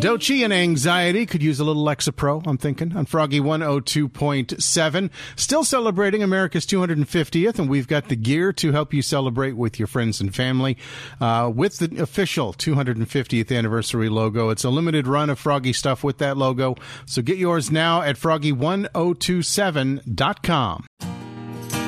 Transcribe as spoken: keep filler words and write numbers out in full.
Dochi and anxiety could use a little Lexapro, I'm thinking, on Froggy one oh two point seven. Still celebrating America's two hundred fiftieth, and we've got the gear to help you celebrate with your friends and family uh, with the official two hundred fiftieth anniversary logo. It's a limited run of Froggy stuff with that logo, so get yours now at froggy one oh two seven dot com.